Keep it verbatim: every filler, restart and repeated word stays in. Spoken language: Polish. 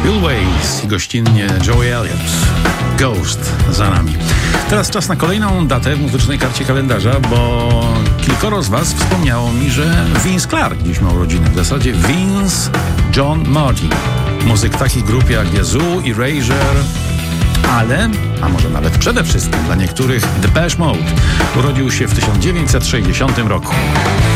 Bill Wales i gościnnie Joey Elliott. Ghost za nami. Teraz czas na kolejną datę w muzycznej karcie kalendarza, bo kilkoro z was wspomniało mi, że Vince Clarke dziś ma urodziny. W zasadzie Vince John Martin. Muzyk takich grup jak Yazoo, Erasure, ale, a może nawet przede wszystkim dla niektórych Depeche Mode. Urodził się w tysiąc dziewięćset sześćdziesiątym roku.